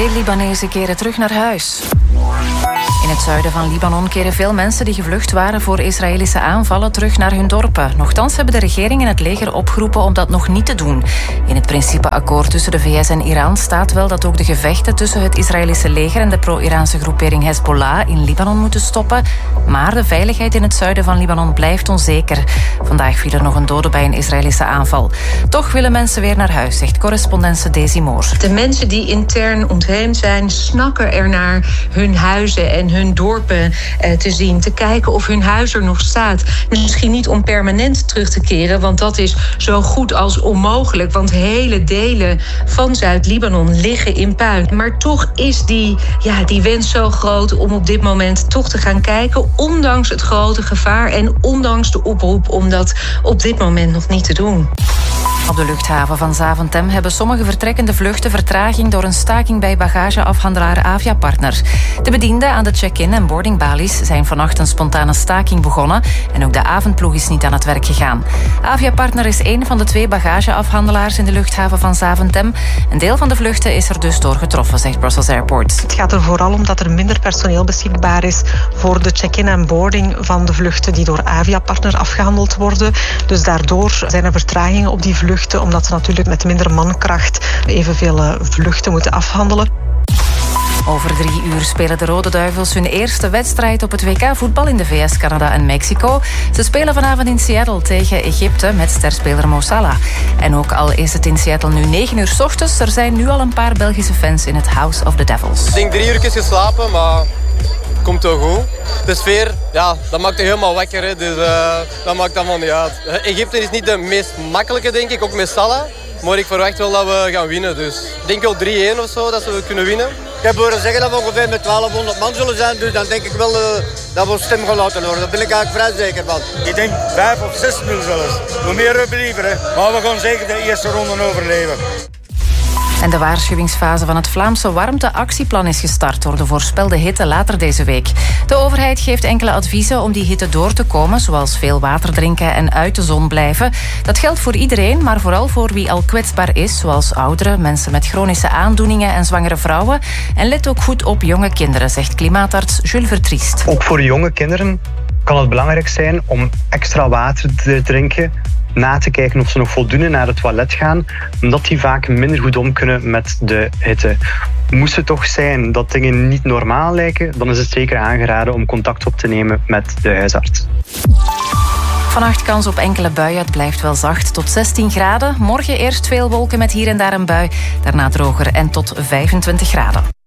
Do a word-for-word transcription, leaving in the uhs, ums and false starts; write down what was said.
Veel Libanezen keren terug naar huis. In het zuiden van Libanon keren veel mensen die gevlucht waren voor Israëlische aanvallen terug naar hun dorpen. Nochtans hebben de regering en het leger opgeroepen om dat nog niet te doen. In het principeakkoord tussen de V S en Iran staat wel dat ook de gevechten tussen het Israëlische leger en de pro-Iraanse groepering Hezbollah in Libanon moeten stoppen. Maar de veiligheid in het zuiden van Libanon blijft onzeker. Vandaag viel er nog een dode bij een Israëlische aanval. Toch willen mensen weer naar huis, zegt correspondente Daisy Moore. De mensen die intern ontheemd zijn, snakken ernaar hun huizen en hun dorpen eh, te zien. Te kijken of hun huis er nog staat. Misschien niet om permanent terug te keren, want dat is zo goed als onmogelijk. Want hele delen van Zuid-Libanon liggen in puin. Maar toch is die, ja, die wens zo groot om op dit moment toch te gaan kijken, ondanks het grote gevaar en ondanks de oproep om dat op dit moment nog niet te doen. Op de luchthaven van Zaventem hebben sommige vertrekkende vluchten vertraging door een staking bij bagageafhandelaar Aviapartner. De bedienden aan de check-in en boardingbalies zijn vannacht een spontane staking begonnen en ook de avondploeg is niet aan het werk gegaan. Aviapartner is één van de twee bagageafhandelaars in de luchthaven van Zaventem. Een deel van de vluchten is er dus door getroffen, zegt Brussels Airport. Het gaat er vooral om dat er minder personeel beschikbaar is voor de check-in en boarding van de vluchten die door Aviapartner afgehandeld worden. Dus daardoor zijn er vertragingen op die vluchten, omdat ze natuurlijk met minder mankracht evenveel vluchten moeten afhandelen. Over drie uur spelen de Rode Duivels hun eerste wedstrijd op het W K voetbal in de V S, Canada en Mexico. Ze spelen vanavond in Seattle tegen Egypte met sterspeler Mo Salah. En ook al is het in Seattle nu negen uur 's ochtends, er zijn nu al een paar Belgische fans in het House of the Devils. Ik denk drie uur geslapen, maar komt wel goed. De sfeer, ja, dat maakt je helemaal wakker. Hè. Dus uh, dat maakt allemaal niet uit. Egypte is niet de meest makkelijke, denk ik, ook met Salah. Maar ik verwacht wel dat we gaan winnen. Dus ik denk wel drie-één of zo, dat we kunnen winnen. Ik heb horen zeggen dat we ongeveer met twaalfhonderd man zullen zijn. Dus dan denk ik wel uh, dat we stem gelaten worden. Daar ben ik eigenlijk vrij zeker van. Ik denk vijf of zes nul zelfs. Hoe meer we liever, hè. Maar we gaan zeker de eerste ronde overleven. En de waarschuwingsfase van het Vlaamse warmteactieplan is gestart door de voorspelde hitte later deze week. De overheid geeft enkele adviezen om die hitte door te komen, zoals veel water drinken en uit de zon blijven. Dat geldt voor iedereen, maar vooral voor wie al kwetsbaar is, zoals ouderen, mensen met chronische aandoeningen en zwangere vrouwen. En let ook goed op jonge kinderen, zegt klimaatarts Jules Vertriest. Ook voor jonge kinderen kan het belangrijk zijn om extra water te drinken, na te kijken of ze nog voldoende naar het toilet gaan, omdat die vaak minder goed om kunnen met de hitte. Moest het toch zijn dat dingen niet normaal lijken, dan is het zeker aangeraden om contact op te nemen met de huisarts. Vannacht kans op enkele buien, het blijft wel zacht, tot zestien graden. Morgen eerst veel wolken met hier en daar een bui, daarna droger en tot vijfentwintig graden.